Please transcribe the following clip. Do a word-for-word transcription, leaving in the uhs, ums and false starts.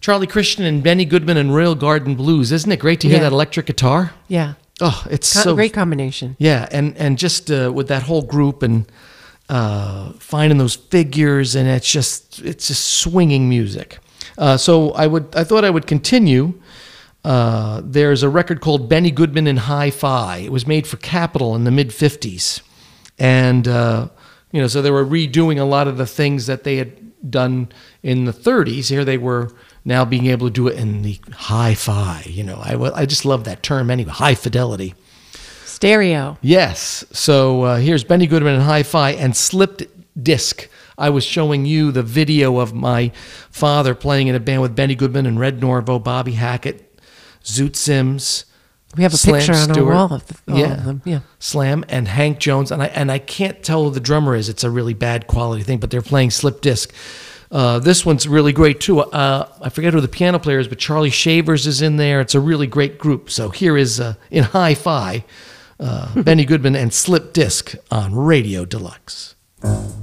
Charlie Christian and Benny Goodman and Royal Garden Blues. Isn't it great to hear Yeah. that electric guitar? Yeah. Oh, it's Co- so great combination. Yeah, and and just uh, with that whole group and uh, finding those figures, and it's just it's just swinging music. Uh, so I would I thought I would continue. Uh, there's a record called Benny Goodman and Hi-Fi. It was made for Capitol in the mid fifties, and uh, you know, so they were redoing a lot of the things that they had done in the thirties. Here they were now being able to do it in the hi-fi. You know, I I just love that term anyway, high fidelity. Stereo. Yes. So uh, here's Benny Goodman and Hi-Fi and Slipped Disc. I was showing you the video of my father playing in a band with Benny Goodman and Red Norvo, Bobby Hackett, Zoot Sims. We have a Slam picture on Stewart. our wall of, the, all yeah. of them. Yeah. Slam and Hank Jones. And I and I can't tell who the drummer is. It's a really bad quality thing, but they're playing Slip Disc. Uh, this one's really great too. Uh, I forget who the piano player is, but Charlie Shavers is in there. It's a really great group. So here is uh, in Hi-Fi, uh, Benny Goodman and Slip Disc on Radio Deluxe.